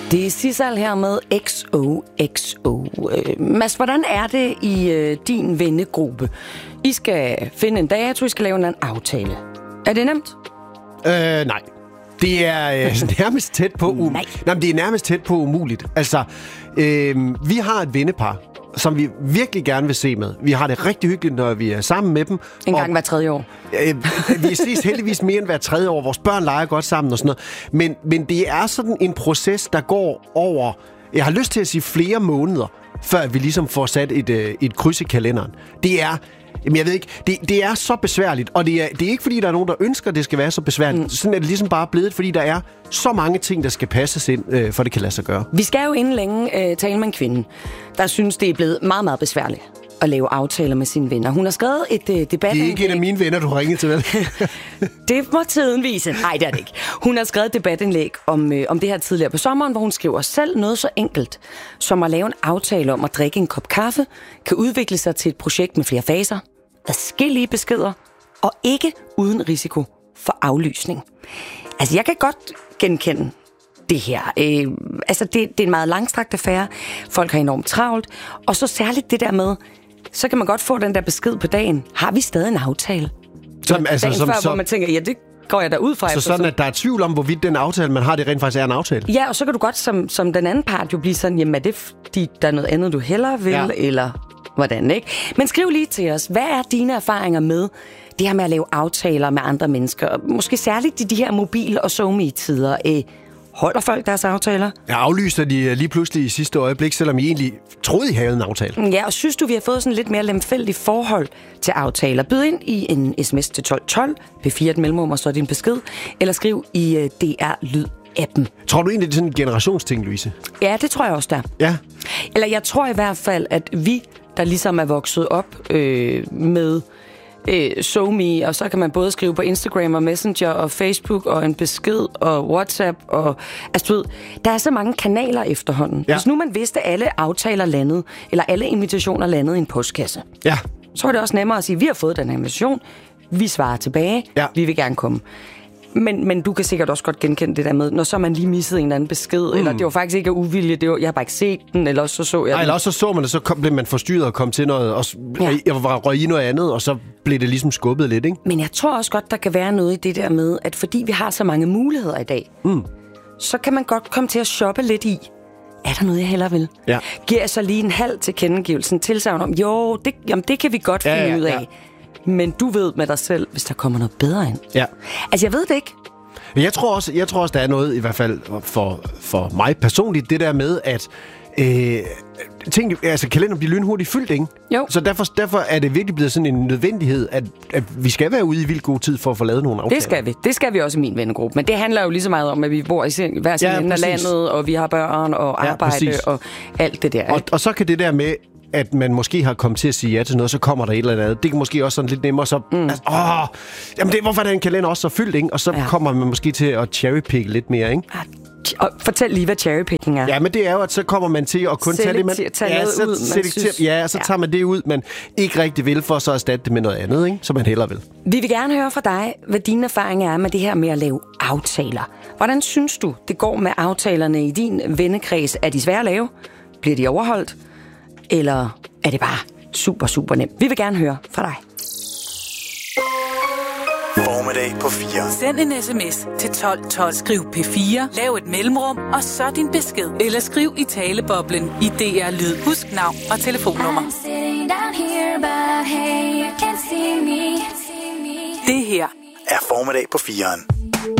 Det er Sissal her med XOXO. Mads, hvordan er det i din vennegruppe? I skal finde en dato, I skal lave en aftale. Er det nemt? Nej. Det er nærmest tæt på det er nærmest tæt på umuligt. Altså, vi har et vennepar, som vi virkelig gerne vil se med. Vi har det rigtig hyggeligt, når vi er sammen med dem. En gang hver 3. år. Vi ses heldigvis mere end hver 3. år. Vores børn leger godt sammen og sådan noget. Men det er sådan en proces, der går over, jeg har lyst til at sige flere måneder, før vi ligesom får sat et kryds i kalenderen. Det er... Jamen, jeg ved ikke, det er så besværligt, og det er ikke, fordi der er nogen, der ønsker, at det skal være så besværligt. Sådan er det ligesom bare blevet, fordi der er så mange ting, der skal passes ind, for det kan lade sig gøre. Vi skal jo inden længe tale med en kvinde, der synes, det er blevet meget, meget besværligt at lave aftaler med sine venner. Hun har skrevet et debatindlæg. Det er ikke en af mine venner, du har ringet til, vel? Det må tiden vise. Nej, det er det ikke. Hun har skrevet et debatindlæg om det her tidligere på sommeren, hvor hun skriver selv noget så enkelt, som at lave en aftale om at drikke en kop kaffe, kan udvikle sig til et projekt med flere faser, adskillige beskeder, og ikke uden risiko for aflysning. Altså, jeg kan godt genkende det her. Det er en meget langstrakt affære. Folk har enormt travlt. Og så særligt det der med, så kan man godt få den der besked på dagen. Har vi stadig en aftale? Hvor man tænker, ja, det går jeg da ud fra. Så sådan, at der er tvivl om, hvorvidt den aftale, man har, det rent faktisk er en aftale? Ja, og så kan du godt som den anden part jo blive sådan, jamen er det fordi, der er noget andet, du hellere vil, eller hvordan, ikke? Men skriv lige til os, hvad er dine erfaringer med det her med at lave aftaler med andre mennesker? Måske særligt i de her mobil- og SoMe-tider. Holder folk deres aftaler? Jeg aflyser de lige pludselig i sidste øjeblik, selvom I egentlig troede, I havde en aftale. Ja, og synes du, vi har fået sådan lidt mere lemfældigt forhold til aftaler? Byd ind i en sms til 1212, P4 et mellemrum, og så din besked, eller skriv i DR Lyd-appen. Tror du egentlig, det er sådan en generationsting, Louise? Ja, det tror jeg også, der. Ja. Eller jeg tror i hvert fald, at vi, der ligesom er vokset op med SoMe, og så kan man både skrive på Instagram og Messenger og Facebook og en besked og WhatsApp og altså, du ved, der er så mange kanaler efterhånden. Ja. Hvis nu man vidste, at alle aftaler landede, eller alle invitationer landede i en postkasse, så var det også nemmere at sige, vi har fået den her invitation, vi svarer tilbage, vi vil gerne komme. Men du kan sikkert også godt genkende det der med, når så man lige missede en eller anden besked, eller det var faktisk ikke af uvilje, jeg har bare ikke set den, eller også så jeg den. Eller også så man det, så blev man forstyrret og kom til noget, og jeg røg i noget andet, og så blev det ligesom skubbet lidt, ikke? Men jeg tror også godt, der kan være noget i det der med, at fordi vi har så mange muligheder i dag, så kan man godt komme til at shoppe lidt i, er der noget, jeg hellere vil? Ja. Giver jeg så lige en halv tilkendegivelsen, tilsagn om, det kan vi godt finde ud af. Men du ved med dig selv, hvis der kommer noget bedre ind. Ja. Altså, jeg ved det ikke. Jeg tror også, der er noget, i hvert fald for mig personligt, det der med, at kalenderen bliver lynhurtigt fyldt, ikke? Jo. Så derfor er det virkelig blevet sådan en nødvendighed, at vi skal være ude i vildt god tid for at få lavet nogle aftaler. Det skal vi også i min vennegruppe. Men det handler jo lige så meget om, at vi bor i hver sin ende af landet, og vi har børn og arbejde og alt det der. Og så kan det der med, at man måske har kommet til at sige ja til noget, så kommer der et eller andet. Det kan måske også sådan lidt nemmere, så... hvorfor er den kalender også så fyldt, ikke? Og så kommer man måske til at cherrypicke lidt mere, ikke? Og fortæl lige, hvad cherrypicking er. Ja, men det er jo, at så kommer man til at kun tage det, man... Så tager man det ud, man ikke rigtig vil, for så at erstatte det med noget andet, ikke? Som man hellere vil. Vi vil gerne høre fra dig, hvad dine erfaringer er med det her med at lave aftaler. Hvordan synes du, det går med aftalerne i din vennekreds? Er de svære at lave? Bliver de overholdt? Eller er det bare super, super nemt? Vi vil gerne høre fra dig. Formiddag på 4. Send en sms til 1212. Skriv P4, lav et mellemrum, og så din besked. Eller skriv i taleboblen i DR Lyd. Husk navn og telefonnummer. Det her er Formiddag på 4'eren.